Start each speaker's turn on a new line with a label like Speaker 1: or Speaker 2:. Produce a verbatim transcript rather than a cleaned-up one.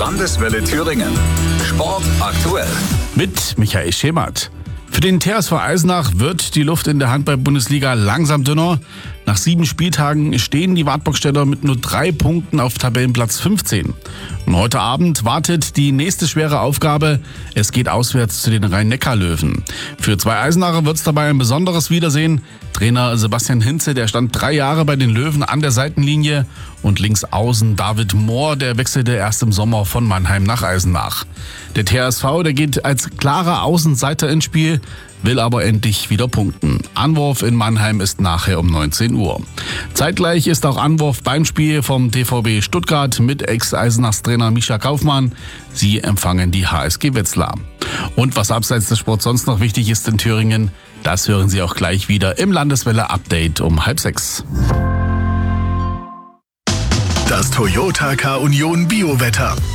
Speaker 1: Landeswelle Thüringen. Sport aktuell.
Speaker 2: Mit Michael Schemert. Für den T S V Eisenach wird die Luft in der Handball-Bundesliga langsam dünner. Nach sieben Spieltagen stehen die Wartburgstädter mit nur drei Punkten auf Tabellenplatz fünfzehn. Und heute Abend wartet die nächste schwere Aufgabe. Es geht auswärts zu den Rhein-Neckar-Löwen. Für zwei Eisenacher wird es dabei ein besonderes Wiedersehen. Trainer Sebastian Hinze, der stand drei Jahre bei den Löwen an der Seitenlinie. Und links außen David Mohr, der wechselte erst im Sommer von Mannheim nach Eisenach. Der T S V, der geht als klarer Außenseiter ins Spiel, will aber endlich wieder punkten. Anwurf in Mannheim ist nachher um neunzehn Uhr. Zeitgleich ist auch Anwurf beim Spiel vom T V B Stuttgart mit Ex-Eisenachs-Trainer Mischa Kaufmann. Sie empfangen die H S G Wetzlar. Und was abseits des Sports sonst noch wichtig ist in Thüringen, das hören Sie auch gleich wieder im Landeswelle-Update um halb sechs.
Speaker 3: Das Toyota K-Union Biowetter.